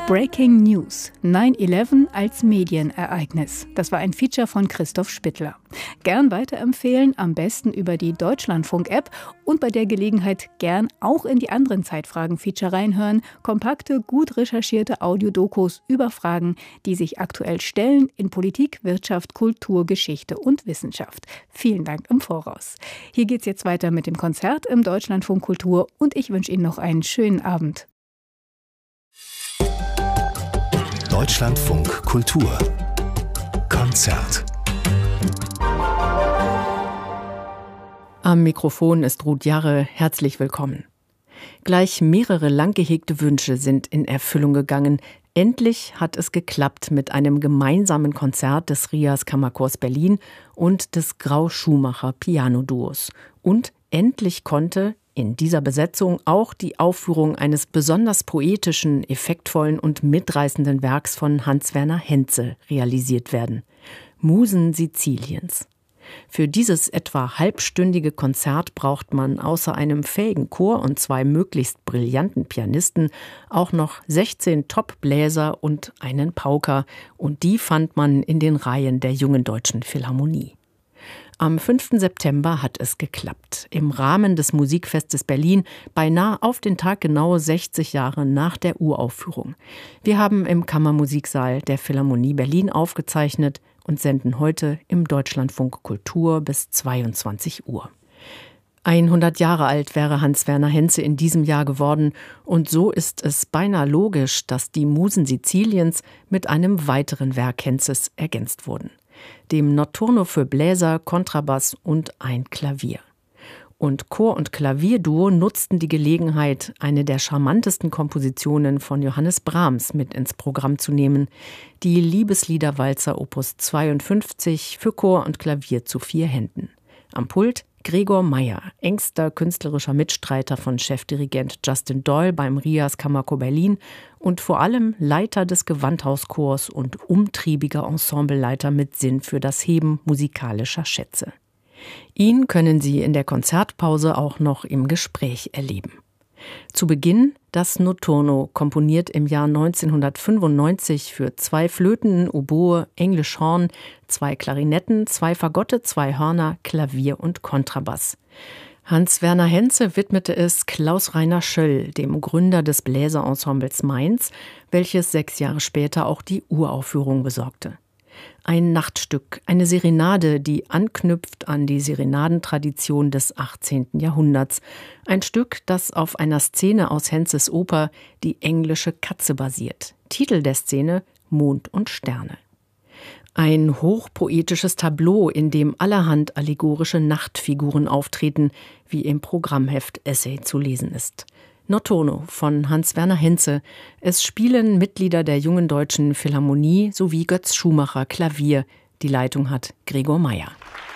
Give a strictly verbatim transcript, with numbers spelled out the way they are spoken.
Breaking News. neun elf als Medienereignis. Das war ein Feature von Christoph Spittler. Gern weiterempfehlen, am besten über die Deutschlandfunk-App und bei der Gelegenheit gern auch in die anderen Zeitfragen-Feature reinhören. Kompakte, gut recherchierte Audiodokus über Fragen, die sich aktuell stellen in Politik, Wirtschaft, Kultur, Geschichte und Wissenschaft. Vielen Dank im Voraus. Hier geht's jetzt weiter mit dem Konzert im Deutschlandfunk Kultur und ich wünsche Ihnen noch einen schönen Abend. Deutschlandfunk Kultur Konzert. Am Mikrofon ist Ruth Jarre. Herzlich willkommen. Gleich mehrere lang gehegte Wünsche sind in Erfüllung gegangen. Endlich hat es geklappt mit einem gemeinsamen Konzert des Rias Kammerchors Berlin und des Grau-Schumacher Piano-Duos. Und endlich konnte in dieser Besetzung auch die Aufführung eines besonders poetischen, effektvollen und mitreißenden Werks von Hans-Werner Henze realisiert werden. Musen Siziliens. Für dieses etwa halbstündige Konzert braucht man außer einem fähigen Chor und zwei möglichst brillanten Pianisten auch noch sechzehn Top-Bläser und einen Pauker. Und die fand man in den Reihen der Jungen Deutschen Philharmonie. Am fünften September hat es geklappt. Im Rahmen des Musikfestes Berlin, beinahe auf den Tag genau sechzig Jahre nach der Uraufführung. Wir haben im Kammermusiksaal der Philharmonie Berlin aufgezeichnet und senden heute im Deutschlandfunk Kultur bis zweiundzwanzig Uhr. hundert Jahre alt wäre Hans-Werner Henze in diesem Jahr geworden und so ist es beinahe logisch, dass die Musen Siziliens mit einem weiteren Werk Henzes ergänzt wurden. Dem Notturno für Bläser, Kontrabass und ein Klavier. Und Chor- und Klavierduo nutzten die Gelegenheit, eine der charmantesten Kompositionen von Johannes Brahms mit ins Programm zu nehmen, die Liebesliederwalzer Opus zweiundfünfzig für Chor und Klavier zu vier Händen. Am Pult Gregor Meyer, engster künstlerischer Mitstreiter von Chefdirigent Justin Doyle beim Rias Kammerchor Berlin und vor allem Leiter des Gewandhauschors und umtriebiger Ensembleleiter mit Sinn für das Heben musikalischer Schätze. Ihn können Sie in der Konzertpause auch noch im Gespräch erleben. Zu Beginn das Notturno, komponiert im Jahr neunzehnhundertfünfundneunzig für zwei Flöten, Oboe, English Horn, zwei Klarinetten, zwei Fagotte, zwei Hörner, Klavier und Kontrabass. Hans-Werner Henze widmete es Klaus-Rainer Schöll, dem Gründer des Bläserensembles Mainz, welches sechs Jahre später auch die Uraufführung besorgte. Ein Nachtstück, eine Serenade, die anknüpft an die Serenadentradition des achtzehnten Jahrhunderts. Ein Stück, das auf einer Szene aus Henzes Oper Die englische Katze basiert. Titel der Szene Mond und Sterne. Ein hochpoetisches Tableau, in dem allerhand allegorische Nachtfiguren auftreten, wie im Programmheft Essay zu lesen ist. Notturno von Hans-Werner Henze. Es spielen Mitglieder der Jungen Deutschen Philharmonie sowie Götz Schumacher Klavier. Die Leitung hat Gregor Meyer.